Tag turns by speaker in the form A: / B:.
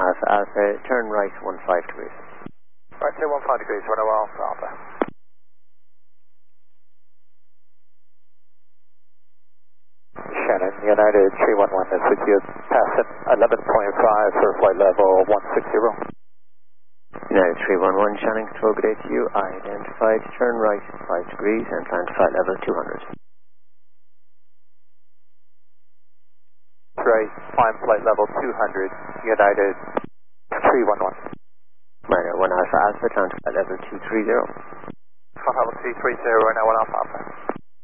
A: Alpha Alpha, turn right 15 degrees.
B: Right, 215 degrees, 10 Alpha Alpha. Shannon, United 311 is with you, passing 11.5 for flight level 160.
A: United 311, Shannon, control good day to you. Identified, turn right 5 degrees and plan to flight level 200.
B: Right, climb flight level 200, United 311.
A: Minor 1 Alpha Alpha, turn to flight level 230.
B: Flight level 230, now 1 Alpha Alpha.